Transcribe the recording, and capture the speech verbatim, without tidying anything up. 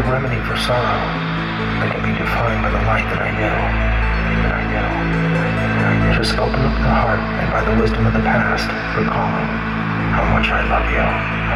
remedy for sorrow that can be defined by the light that I knew, that I knew, that I knew. Just open up the heart and by the wisdom of the past, recalling how much I love you.